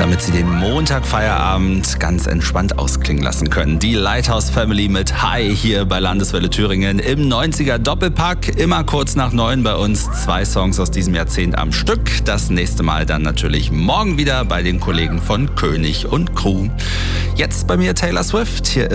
damit Sie den Montag-Feierabend ganz entspannt ausklingen lassen können. Die Lighthouse Family mit Hi hier bei Landeswelle Thüringen im 90er Doppelpack. Immer kurz nach 9 bei uns. 2 Songs aus diesem Jahrzehnt am Stück. Das nächste Mal dann natürlich morgen wieder bei den Kollegen von König und Crew. Jetzt bei mir Taylor Swift. Hier